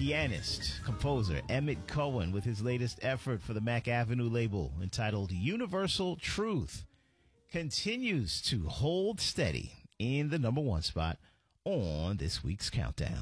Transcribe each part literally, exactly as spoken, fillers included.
Pianist, composer Emmett Cohen with his latest effort for the Mac Avenue label entitled Universal Truth continues to hold steady in the number one spot on this week's countdown.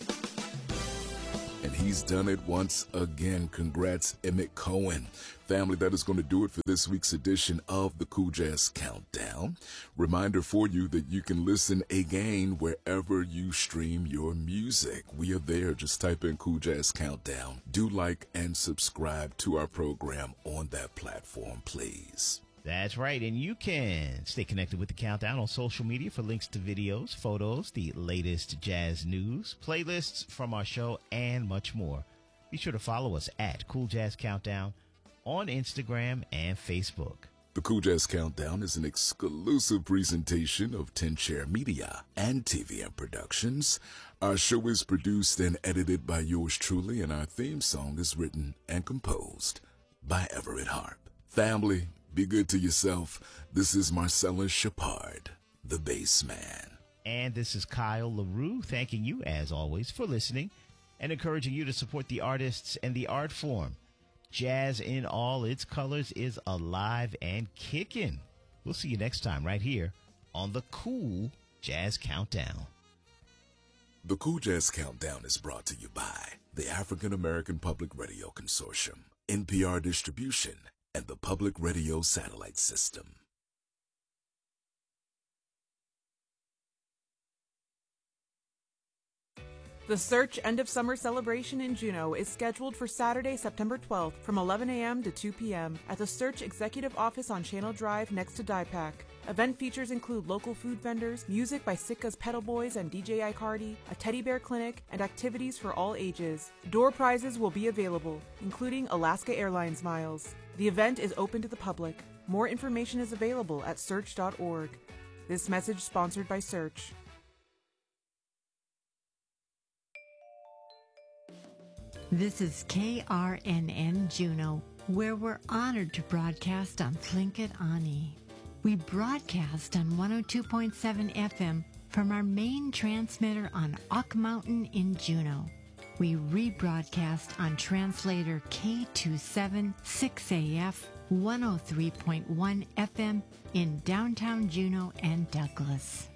And he's done it once again. Congrats, Emmett Cohen. Family, that is going to do it for this week's edition of the Cool Jazz Countdown. Reminder for you that you can listen again wherever you stream your music. We are there. Just type in Cool Jazz Countdown. Do like and subscribe to our program on that platform, please. That's right, and you can stay connected with the Countdown on social media for links to videos, photos, the latest jazz news, playlists from our show, and much more. Be sure to follow us at Cool Jazz Countdown on Instagram and Facebook. The Cool Jazz Countdown is an exclusive presentation of ten Chair Media and T V M Productions. Our show is produced and edited by yours truly, and our theme song is written and composed by Everett Harp. Family, be good to yourself. This is Marcellus Shepard, the bass man. And this is Kyle LaRue, thanking you, as always, for listening and encouraging you to support the artists and the art form. Jazz in all its colors is alive and kicking. We'll see you next time right here on the Cool Jazz Countdown. The Cool Jazz Countdown is brought to you by the African American Public Radio Consortium, N P R Distribution, and the Public Radio Satellite System. The Search End of Summer celebration in Juneau is scheduled for Saturday, September twelfth from eleven a.m. to two p.m. at the Search Executive Office on Channel Drive next to DiePack. Event features include local food vendors, music by Sitka's Pedal Boys and D J Icardi, a teddy bear clinic, and activities for all ages. Door prizes will be available, including Alaska Airlines miles. The event is open to the public. More information is available at search dot org. This message sponsored by Search. This is K R N N Juneau, where we're honored to broadcast on Tlingit Ani. We broadcast on one oh two point seven F M from our main transmitter on Ock Mountain in Juneau. We rebroadcast on translator K two seven six A F one oh three point one F M in downtown Juneau and Douglas.